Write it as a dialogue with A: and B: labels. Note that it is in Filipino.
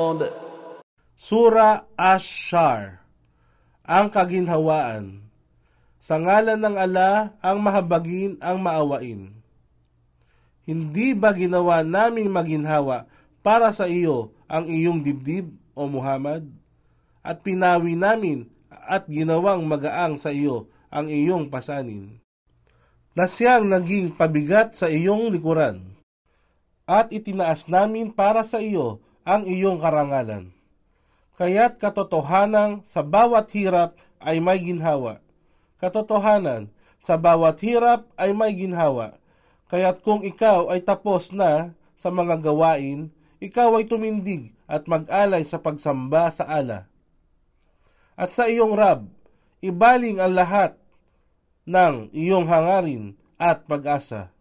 A: Sura Ash-Shar, ang kaginhawaan. Sa ngalan ng ala, ang mahabagin, ang maawain. Hindi ba ginawa naming maginhawa para sa iyo ang iyong dibdib, o Muhammad? At pinawi namin at ginawang magaang sa iyo ang iyong pasanin, na siyang naging pabigat sa iyong likuran. At itinaas namin para sa iyo ang iyong karangalan. Kaya't katotohanan sa bawat hirap ay may ginhawa. Katotohanan sa bawat hirap ay may ginhawa. Kaya't kung ikaw ay tapos na sa mga gawain, ikaw ay tumindig at mag-alay sa pagsamba sa ala. At sa iyong Rab, ibaling ang lahat ng iyong hangarin at pag-asa.